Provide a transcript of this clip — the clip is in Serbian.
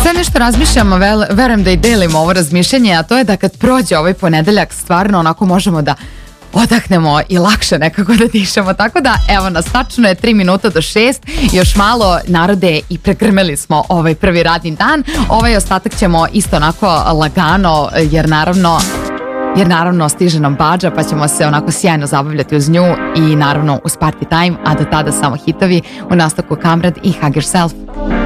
Ja nešto razmišljam, verujem da i delimo ovo razmišljanje, a to je da kad prođe ovaj ponedeljak stvarno onako možemo da odahnemo i lakše nekako da dišemo. Tako da, evo nas, tačno je 3 minuta do 6, još malo narode i pregrmeli smo ovaj prvi radni dan. Ovaj ostatak ćemo isto onako lagano, jer naravno stiže nam Badža, pa ćemo se onako sjajno zabavljati uz nju i naravno uz Party Time, a do tada samo hitovi. U nastavku Kamrad i Hug Yourself.